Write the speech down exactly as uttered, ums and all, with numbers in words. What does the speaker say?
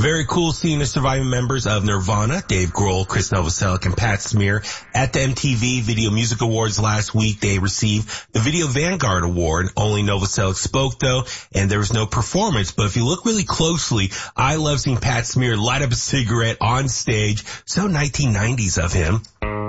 Very cool seeing the surviving members of Nirvana, Dave Grohl, Chris Novoselic, and Pat Smear at the M T V Video Music Awards last week. They received the Video Vanguard Award. Only Novoselic spoke though, and there was no performance. But if you look really closely, I love seeing Pat Smear light up a cigarette on stage. So nineteen nineties of him.